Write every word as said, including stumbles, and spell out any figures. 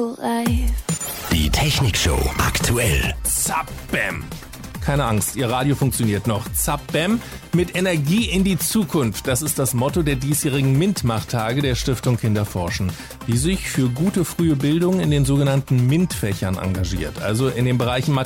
Die Technikshow aktuell. Zapp-Bam. Keine Angst, Ihr Radio funktioniert noch. Zapp-Bam mit Energie in die Zukunft. Das ist das Motto der diesjährigen MINT-Machtage der Stiftung Kinderforschen, die sich für gute frühe Bildung in den sogenannten MINT-Fächern engagiert. Also in den Bereichen Mathematik,